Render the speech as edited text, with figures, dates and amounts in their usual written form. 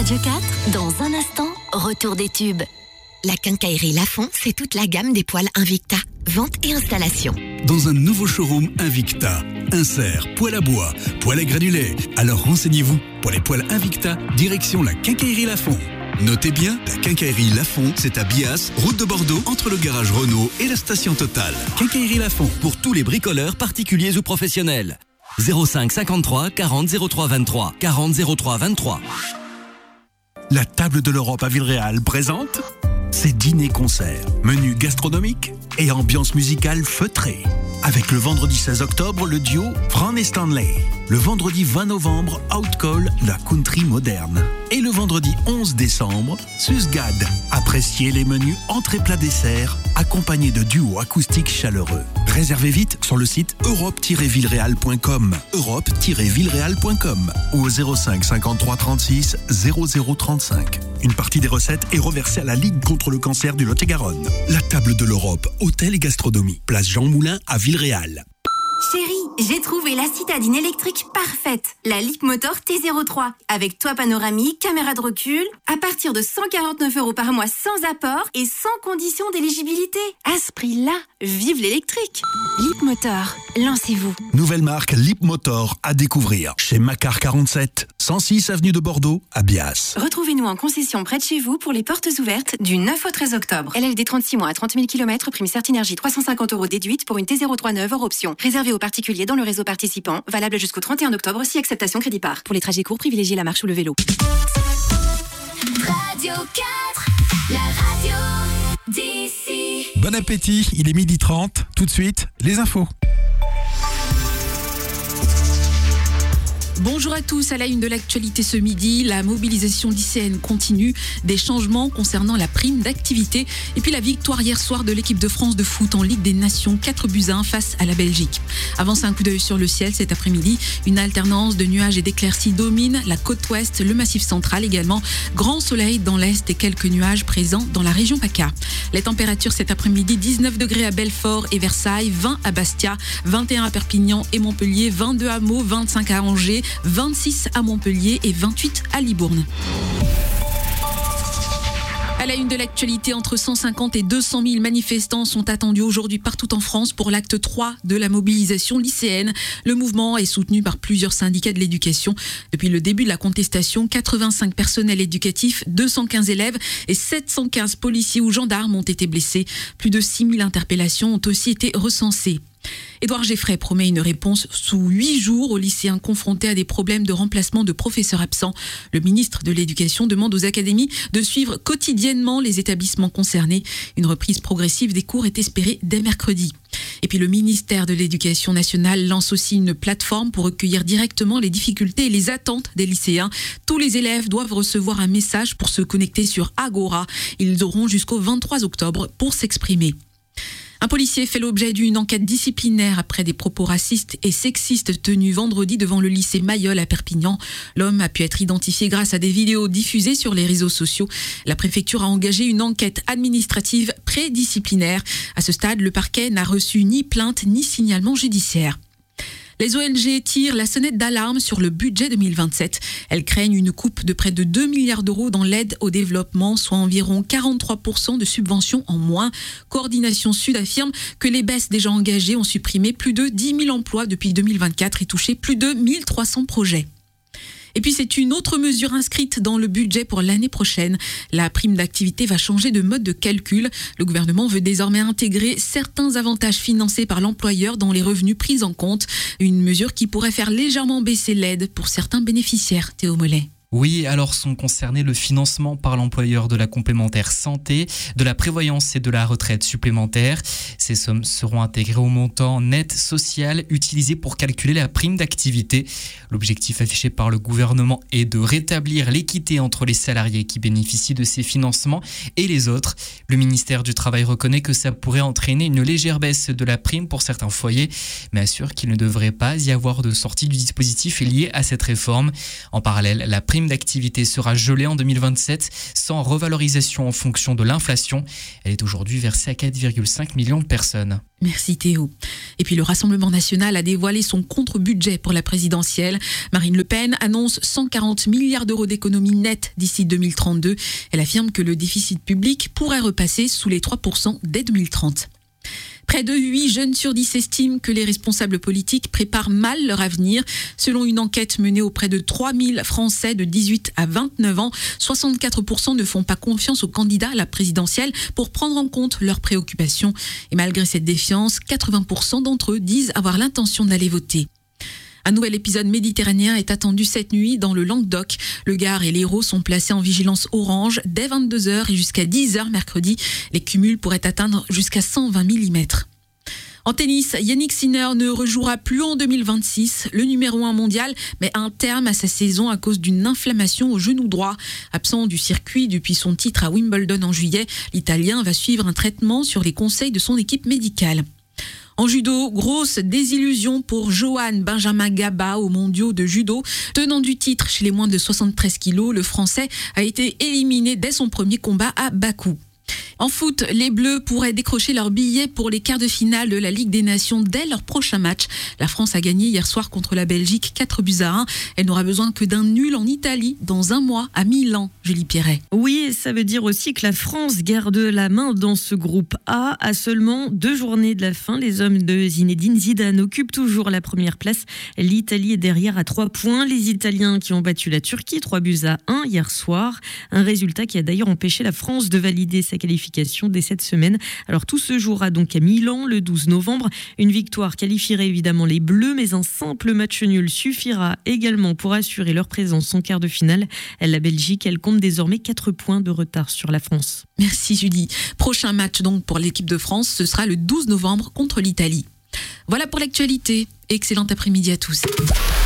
Radio 4, dans un instant, retour des tubes. La quincaillerie Lafont, c'est toute la gamme des poêles Invicta. Vente et installation. Dans un nouveau showroom Invicta. Insert, poêle à bois, poêle à granulés. Alors renseignez-vous. Pour les poêles Invicta, direction la quincaillerie Lafont. Notez bien, la quincaillerie Lafont, c'est à Bias, route de Bordeaux, entre le garage Renault et la station Total. Quincaillerie Lafont, pour tous les bricoleurs, particuliers ou professionnels. 05 53 40 03 23. 40 03 23. La table de l'Europe à Villeréal présente ses dîners-concerts, menus gastronomiques et ambiance musicale feutrée. Avec le vendredi 16 octobre, le duo Fran et Stanley. Le vendredi 20 novembre, Outcall, la country moderne. Et le vendredi 11 décembre, Susgad. Appréciez les menus entrée-plat-dessert, accompagnés de duos acoustiques chaleureux. Réservez vite sur le site europe-villereal.com, europe-villereal.com ou au 05 53 36 0035. Une partie des recettes est reversée à la Ligue contre le cancer du Lot-et-Garonne. La table de l'Europe, hôtel et gastronomie, place Jean Moulin à Villeréal. Chérie, j'ai trouvé la citadine électrique parfaite, la Leapmotor T03, avec toit panoramique, caméra de recul, à partir de 149 € par mois sans apport et sans condition d'éligibilité. À ce prix-là, vive l'électrique. Leapmotor, lancez-vous. Nouvelle marque Leapmotor à découvrir chez Macar 47, 106 avenue de Bordeaux à Bias. Retrouvez-nous en concession près de chez vous pour les portes ouvertes du 9 au 13 octobre. LLD 36 mois à 30 000 km, prime Certinergie 350 € déduite pour une T03 neuve hors option. Réservé aux particuliers dans le réseau participant, valable jusqu'au 31 octobre si acceptation crédit par. Pour les trajets courts, privilégiez la marche ou le vélo. Radio 4, la radio d'ici. Bon appétit, il est 12h30. Tout de suite, les infos. Bonjour à tous, à la une de l'actualité ce midi, la mobilisation lycéenne continue, des changements concernant la prime d'activité et puis la victoire hier soir de l'équipe de France de foot en Ligue des Nations, 4-1 face à la Belgique. Avancez un coup d'œil sur le ciel cet après-midi, une alternance de nuages et d'éclaircies domine la côte ouest, le massif central également, grand soleil dans l'est et quelques nuages présents dans la région PACA. Les températures cet après-midi, 19 degrés à Belfort et Versailles, 20 à Bastia, 21 à Perpignan et Montpellier, 22 à Meaux, 25 à Angers, 26 à Montpellier et 28 à Libourne. À la une de l'actualité, entre 150 et 200 000 manifestants sont attendus aujourd'hui partout en France pour l'acte 3 de la mobilisation lycéenne. Le mouvement est soutenu par plusieurs syndicats de l'éducation. Depuis le début de la contestation, 85 personnels éducatifs, 215 élèves et 715 policiers ou gendarmes ont été blessés. Plus de 6 000 interpellations ont aussi été recensées. Édouard Geffray promet une réponse sous 8 jours aux lycéens confrontés à des problèmes de remplacement de professeurs absents. Le ministre de l'Éducation demande aux académies de suivre quotidiennement les établissements concernés. Une reprise progressive des cours est espérée dès mercredi. Et puis le ministère de l'Éducation nationale lance aussi une plateforme pour recueillir directement les difficultés et les attentes des lycéens. Tous les élèves doivent recevoir un message pour se connecter sur Agora. Ils auront jusqu'au 23 octobre pour s'exprimer. Un policier fait l'objet d'une enquête disciplinaire après des propos racistes et sexistes tenus vendredi devant le lycée Mayol à Perpignan. L'homme a pu être identifié grâce à des vidéos diffusées sur les réseaux sociaux. La préfecture a engagé une enquête administrative prédisciplinaire. À ce stade, le parquet n'a reçu ni plainte ni signalement judiciaire. Les ONG tirent la sonnette d'alarme sur le budget 2027. Elles craignent une coupe de près de 2 milliards d'euros dans l'aide au développement, soit environ 43% de subventions en moins. Coordination Sud affirme que les baisses déjà engagées ont supprimé plus de 10 000 emplois depuis 2024 et touché plus de 1300 projets. Et puis c'est une autre mesure inscrite dans le budget pour l'année prochaine. La prime d'activité va changer de mode de calcul. Le gouvernement veut désormais intégrer certains avantages financés par l'employeur dans les revenus pris en compte. Une mesure qui pourrait faire légèrement baisser l'aide pour certains bénéficiaires. Théo Mollet. Oui, alors sont concernés le financement par l'employeur de la complémentaire santé, de la prévoyance et de la retraite supplémentaire. Ces sommes seront intégrées au montant net social utilisé pour calculer la prime d'activité. L'objectif affiché par le gouvernement est de rétablir l'équité entre les salariés qui bénéficient de ces financements et les autres. Le ministère du Travail reconnaît que ça pourrait entraîner une légère baisse de la prime pour certains foyers, mais assure qu'il ne devrait pas y avoir de sortie du dispositif lié à cette réforme. En parallèle, la prime prime d'activité sera gelée en 2027 sans revalorisation en fonction de l'inflation. Elle est aujourd'hui versée à 4,5 millions de personnes. Merci Théo. Et puis le Rassemblement national a dévoilé son contre-budget pour la présidentielle. Marine Le Pen annonce 140 milliards d'euros d'économies nettes d'ici 2032. Elle affirme que le déficit public pourrait repasser sous les 3% dès 2030. Près de 8 jeunes sur 10 estiment que les responsables politiques préparent mal leur avenir. Selon une enquête menée auprès de 3000 Français de 18 à 29 ans, 64% ne font pas confiance aux candidats à la présidentielle pour prendre en compte leurs préoccupations. Et malgré cette défiance, 80% d'entre eux disent avoir l'intention d'aller voter. Un nouvel épisode méditerranéen est attendu cette nuit dans le Languedoc. Le Gard et l'Hérault sont placés en vigilance orange dès 22h et jusqu'à 10h mercredi. Les cumuls pourraient atteindre jusqu'à 120 mm. En tennis, Yannick Sinner ne rejouera plus en 2026. Le numéro 1 mondial met un terme à sa saison à cause d'une inflammation au genou droit. Absent du circuit depuis son titre à Wimbledon en juillet, l'Italien va suivre un traitement sur les conseils de son équipe médicale. En judo, grosse désillusion pour Johan Benjamin Gaba aux mondiaux de judo. Tenant du titre chez les moins de 73 kilos, le Français a été éliminé dès son premier combat à Bakou. En foot, les Bleus pourraient décrocher leur billet pour les quarts de finale de la Ligue des Nations dès leur prochain match. La France a gagné hier soir contre la Belgique 4-1. Elle n'aura besoin que d'un nul en Italie dans un mois à Milan. Julie Pierret. Oui, ça veut dire aussi que la France garde la main dans ce groupe A. À seulement 2 journées de la fin, les hommes de Zinedine Zidane occupent toujours la première place. L'Italie est derrière à 3 points. Les Italiens qui ont battu la Turquie 3-1 hier soir. Un résultat qui a d'ailleurs empêché la France de valider sa qualification dès cette semaine. Alors tout se jouera donc à Milan le 12 novembre. Une victoire qualifierait évidemment les Bleus, mais un simple match nul suffira également pour assurer leur présence en quart de finale. La Belgique, elle compte désormais 4 points de retard sur la France. Merci Julie. Prochain match donc pour l'équipe de France, ce sera le 12 novembre contre l'Italie. Voilà pour l'actualité. Excellent après-midi à tous.